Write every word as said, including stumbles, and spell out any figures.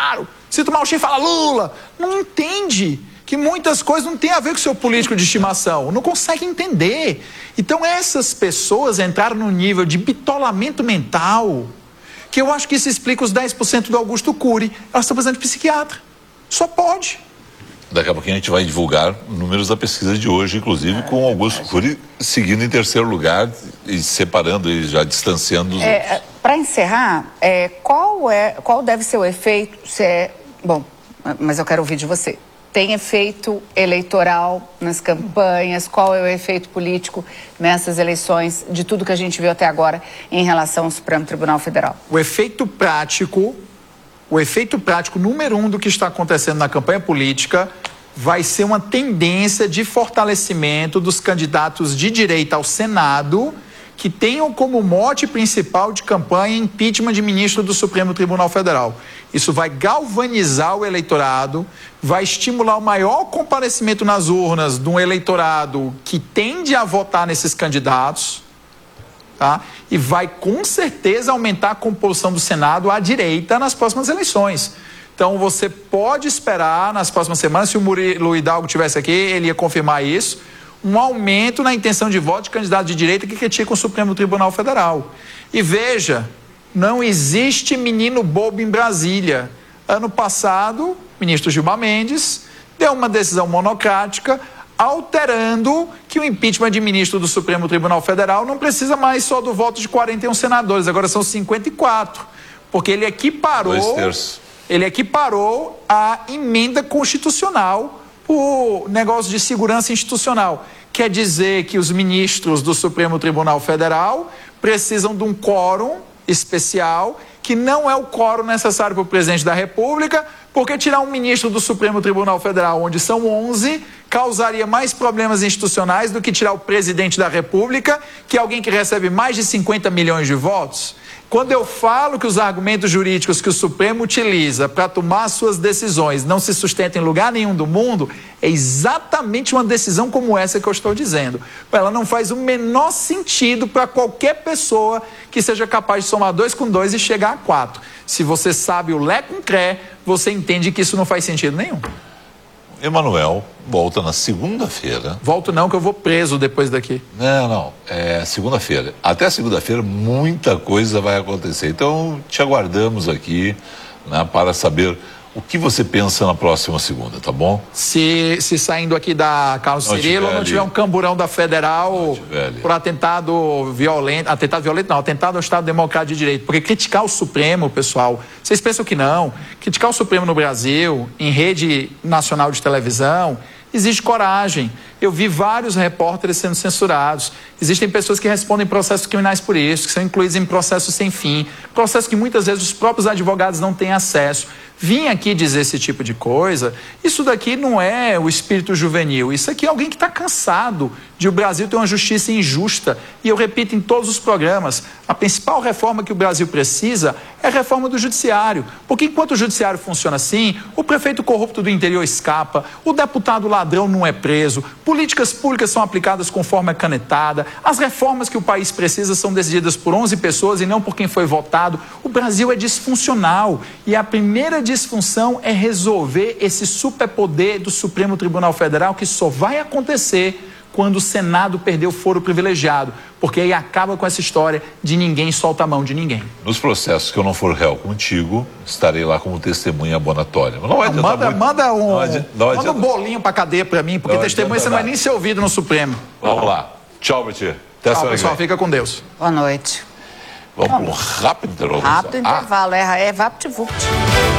Bolsonaro. Sinto mal, cheio fala Lula. Não entende que muitas coisas não têm a ver com o seu político de estimação. Não consegue entender. Então essas pessoas entraram num nível de bitolamento mental que eu acho que isso explica os dez por cento do Augusto Cury. Elas estão precisando de psiquiatra. Só pode. Daqui a pouquinho a gente vai divulgar números da pesquisa de hoje, inclusive com o Augusto Cury seguindo em terceiro lugar e separando e já distanciando os é, outros. Para encerrar, é, qual, é, qual deve ser o efeito, se é, bom, mas eu quero ouvir de você. Tem efeito eleitoral nas campanhas? Qual é o efeito político nessas eleições, de tudo que a gente viu até agora em relação ao Supremo Tribunal Federal? O efeito prático, o efeito prático número um do que está acontecendo na campanha política vai ser uma tendência de fortalecimento dos candidatos de direita ao Senado que tenham como mote principal de campanha impeachment de ministro do Supremo Tribunal Federal. Isso vai galvanizar o eleitorado, vai estimular o maior comparecimento nas urnas de um eleitorado que tende a votar nesses candidatos, tá? E vai com certeza aumentar a composição do Senado à direita nas próximas eleições. Então você pode esperar nas próximas semanas, se o Murilo Hidalgo estivesse aqui, ele ia confirmar isso, um aumento na intenção de voto de candidatos de direita que criticam o Supremo Tribunal Federal. E veja, não existe menino bobo em Brasília. Ano passado, o ministro Gilmar Mendes deu uma decisão monocrática alterando que o impeachment de ministro do Supremo Tribunal Federal não precisa mais só do voto de quarenta e um senadores, agora são cinquenta e quatro, porque ele equiparou, Dois terços. ele equiparou a emenda constitucional o negócio de segurança institucional. Quer dizer que os ministros do Supremo Tribunal Federal precisam de um quórum especial, que não é o quórum necessário para o presidente da República, porque tirar um ministro do Supremo Tribunal Federal, onde são onze, causaria mais problemas institucionais do que tirar o presidente da República, que é alguém que recebe mais de cinquenta milhões de votos. Quando eu falo que os argumentos jurídicos que o Supremo utiliza para tomar suas decisões não se sustentam em lugar nenhum do mundo, é exatamente uma decisão como essa que eu estou dizendo. Ela não faz o menor sentido para qualquer pessoa que seja capaz de somar dois com dois e chegar a quatro. Se você sabe o Lé com Cré, você entende que isso não faz sentido nenhum. Emanuel volta na segunda-feira. Volto não, que eu vou preso depois daqui. Não, não, é segunda-feira. Até segunda-feira muita coisa vai acontecer. Então te aguardamos aqui, né, para saber o que você pensa na próxima segunda, tá bom? Se, se saindo aqui da Carlos Não Cirilo, tiver não tiver ali. um camburão da Federal Não tiver ali. por atentado violento, atentado violento não, atentado ao Estado Democrático de Direito, porque criticar o Supremo, pessoal, vocês pensam que não, criticar o Supremo no Brasil, em rede nacional de televisão, exige coragem. Eu vi vários repórteres sendo censurados. Existem pessoas que respondem processos criminais por isso, que são incluídos em processos sem fim, processos que muitas vezes os próprios advogados não têm acesso. Vim aqui dizer esse tipo de coisa, isso daqui não é o espírito juvenil, isso aqui é alguém que está cansado de o Brasil ter uma justiça injusta. E eu repito em todos os programas, a principal reforma que o Brasil precisa é a reforma do judiciário, porque enquanto o judiciário funciona assim, o prefeito corrupto do interior escapa, o deputado ladrão não é preso, políticas públicas são aplicadas conforme a canetada, as reformas que o país precisa são decididas por onze pessoas e não por quem foi votado. O Brasil é disfuncional e a primeira disfunção é resolver esse superpoder do Supremo Tribunal Federal, que só vai acontecer quando o Senado perder o foro privilegiado, porque aí acaba com essa história de ninguém solta a mão de ninguém. Nos processos que eu não for réu contigo, estarei lá como testemunha abonatória. Mas não vai Não, adiantar manda, muito. manda um, Não adianta- não manda um adianta. bolinho pra cadeia pra mim, porque Não testemunha adianta você não vai nada. nem ser ouvido no Supremo. Vamos lá. Tchau, Betia. Até Tchau, semana que pessoal, vem. fica com Deus. Boa noite. Vamos para um rápido intervalo. Rápido Ah, intervalo, é, é vapt-vupt.